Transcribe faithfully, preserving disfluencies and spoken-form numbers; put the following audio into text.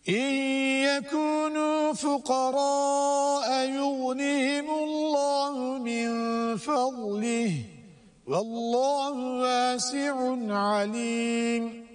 إن يكونوا فقراء يغنيهم الله من فضله والله واسع عليم.